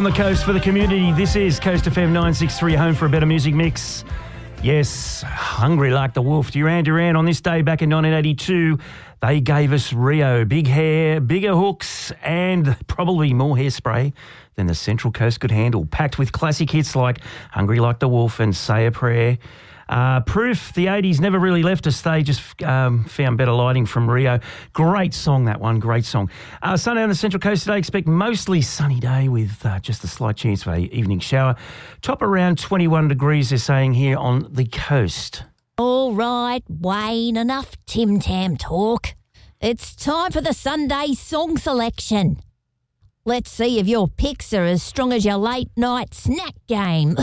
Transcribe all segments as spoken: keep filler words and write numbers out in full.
On the coast for the community, this is Coast F M nine sixty-three, home for a better music mix. Yes, Hungry Like the Wolf. Duran Duran on this day back in nineteen eighty-two, they gave us Rio. Big hair, bigger hooks, and probably more hairspray than the Central Coast could handle. Packed with classic hits like Hungry Like the Wolf and Say a Prayer. Uh, proof the eighties never really left us. They just um, found better lighting from Rio. Great song, that one. Great song. Uh, Sunday on the Central Coast today. Expect mostly sunny day with uh, just a slight chance for an evening shower. Top around twenty-one degrees, they're saying here on the coast. All right, Wayne, enough Tim Tam talk. It's time for the Sunday song selection. Let's see if your picks are as strong as your late night snack game.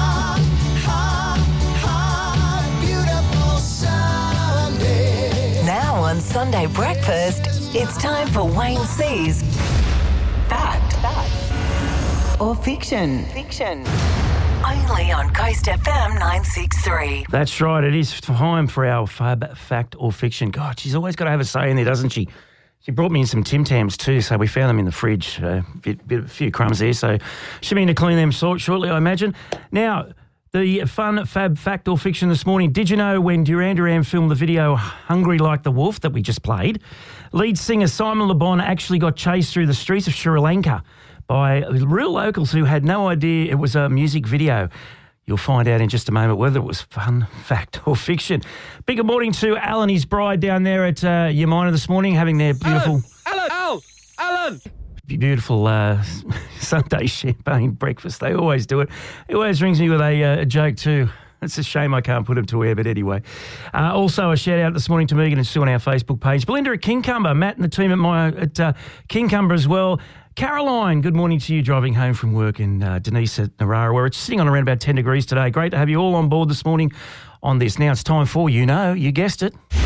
On Sunday breakfast, it's time for Wayne C's Fact, Fact or Fiction. Fiction. Only on Coast F M nine sixty-three. That's right, it is time for our Fab, Fact or Fiction. God, she's always got to have a say in there, doesn't she? She brought me in some Tim Tams too, so we found them in the fridge. A uh, bit, bit, a few crumbs there, so she'll be in to clean them short, shortly, I imagine. Now, the fun Fab Fact or Fiction this morning. Did you know when Duran Duran filmed the video Hungry Like the Wolf that we just played, lead singer Simon Le Bon actually got chased through the streets of Sri Lanka by real locals who had no idea it was a music video. You'll find out in just a moment whether it was fun, fact or fiction. Big good morning to Alan, his bride down there at uh, Yamina this morning, having their beautiful... Alan! Alan! Alan! Beautiful uh, Sunday champagne breakfast. They always do it. It always rings me with a, uh, a joke too. It's a shame I can't put them to air, but anyway. Uh, also, a shout out this morning to Megan and Sue on our Facebook page. Belinda at Kingcumber, Matt and the team at my at uh, Kingcumber as well. Caroline, good morning to you driving home from work, and uh, Denise at Narara, where it's sitting on around about ten degrees today. Great to have you all on board this morning on this. Now it's time for, you know, you guessed it.